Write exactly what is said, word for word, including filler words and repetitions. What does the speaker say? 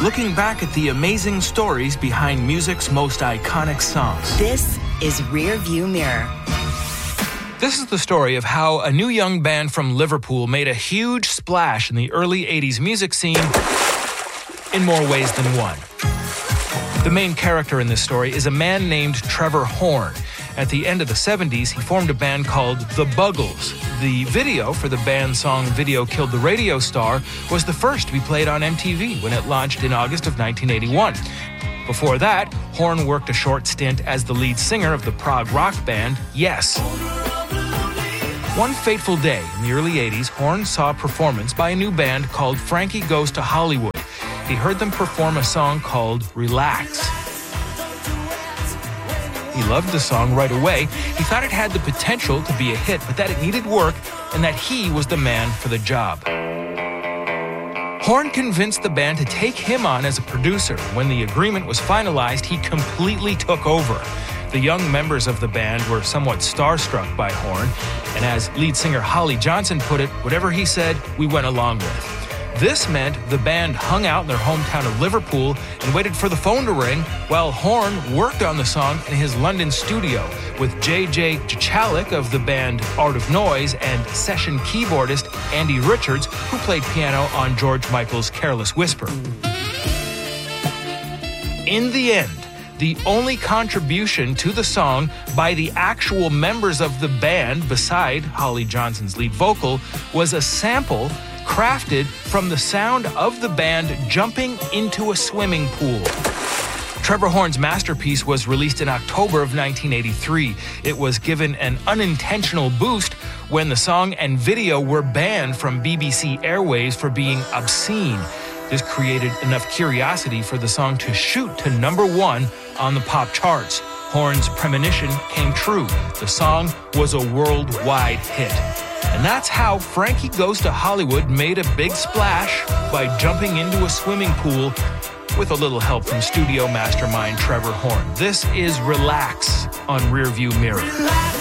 looking back at the amazing stories behind music's most iconic songs. This is Rear View Mirror. This is the story of how a new young band from Liverpool made a huge splash in the early eighties music scene in more ways than one. The main character in this story is a man named Trevor Horn. At the end of the seventies, he formed a band called The Buggles. The video for the band's song Video Killed the Radio Star was the first to be played on M T V when it launched in August of nineteen eighty-one. Before that, Horn worked a short stint as the lead singer of the prog rock band Yes. One fateful day in the early eighties, Horn saw a performance by a new band called Frankie Goes to Hollywood. He heard them perform a song called Relax. He loved the song right away. He thought it had the potential to be a hit, but that it needed work and that he was the man for the job. Horn convinced the band to take him on as a producer. When the agreement was finalized, he completely took over. The young members of the band were somewhat starstruck by Horn, and as lead singer Holly Johnson put it, whatever he said, we went along with. This meant the band hung out in their hometown of Liverpool and waited for the phone to ring while Horn worked on the song in his London studio with J J Jachalik of the band Art of Noise and session keyboardist Andy Richards, who played piano on George Michael's Careless Whisper. In the end, the only contribution to the song by the actual members of the band, beside Holly Johnson's lead vocal, was a sample crafted from the sound of the band jumping into a swimming pool. Trevor Horn's masterpiece was released in October of nineteen eighty-three. It was given an unintentional boost when the song and video were banned from B B C airwaves for being obscene. This created enough curiosity for the song to shoot to number one on the pop charts. Horn's premonition came true. The song was a worldwide hit. And that's how Frankie Goes to Hollywood made a big splash by jumping into a swimming pool with a little help from studio mastermind Trevor Horn. This is Relax on Rearview Mirror.